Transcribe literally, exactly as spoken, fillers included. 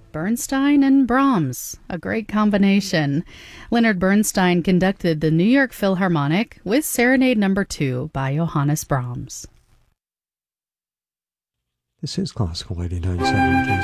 Bernstein and Brahms, a great combination. Leonard Bernstein conducted the New York Philharmonic with Serenade Number Two by Johannes Brahms. This is Classical eighty-nine point seven K